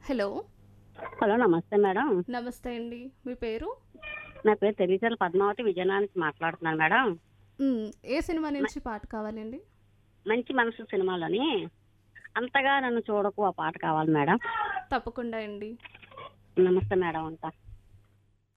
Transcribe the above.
Hello. Hello నమస్తే madam. నమస్తే అండి. మీ పేరు? నా పేరు తెలివితేటల పద్మావతి విజయనగరం నుంచి మాట్లాడుతున్నాను మేడం. ఏ సినిమా మ- నుంచి పాట కావాలండి? మంచి మనసు సినిమాలోని అంతగా నన్ను చూడకు ఆ పాట కావాలి మేడం. తప్పకుండా అండి. నమస్తే మేడం అంతా.